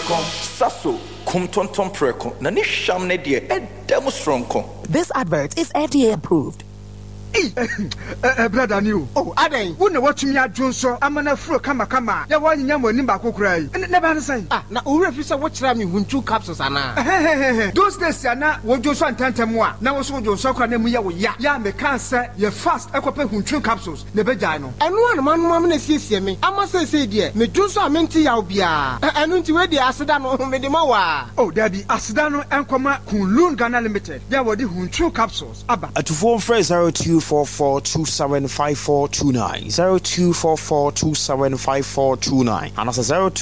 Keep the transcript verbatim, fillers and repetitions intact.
preko. Saso, kum tonton preko. Na ni sham ne die e demo stronko. This advert is F D A approved. Eh, eh, brother new. Oh, aden. Wo na watch me adwonso amana fro kama kama. Ya wa nyanya mo ni ba kokura yi. Ne ba ne say. Ah, na owura fi say wo kira me huntu capsules ana. Those days ya na wojo antantem a. Na wo so wojo so kra na mu ya wo ya. Ya me kan say ye fast ekope huntu capsules. Ne be jai no. Enu an man mo na siesie me. Ama say say de. Me dwonso a menti ya obia. Enu nti we de aseda no me de ma wa. Oh, there be aseda no enkoma Kunlun Ghana Limited. There were the huntu capsules. Aba. Atufo mfre zero two four four two seven five four two nine zero two four four two seven five four two nine and that's a zero two